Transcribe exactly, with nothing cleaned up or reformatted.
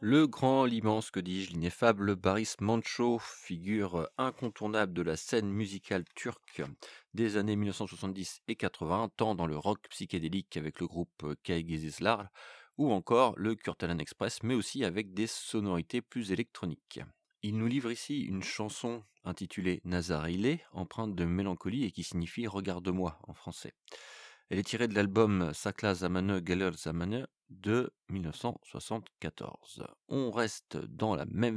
Le grand, l'immense, que dis-je, l'ineffable Boris Manço, figure incontournable de la scène musicale turque des années mille neuf cent soixante-dix et quatre-vingts, tant dans le rock psychédélique avec le groupe Kaygizislar ou encore le Kurtalan Express, mais aussi avec des sonorités plus électroniques. Il nous livre ici une chanson intitulée Nazarayle, empreinte de mélancolie et qui signifie Regarde-moi en français. Elle est tirée de l'album Sakla Zamanı Gelir Zamanı de mille neuf cent soixante-quatorze. On reste dans la même